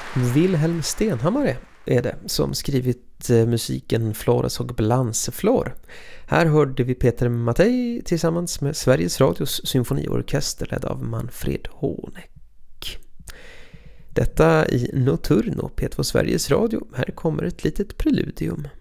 Wilhelm Stenhammar är det som skrivit musiken Flores och Balanceflor. Här hörde vi Peter Mattei tillsammans med Sveriges Radios symfoniorkester ledd av Manfred Honeck. Detta i Nocturno, P2 Sveriges Radio. Här kommer ett litet preludium.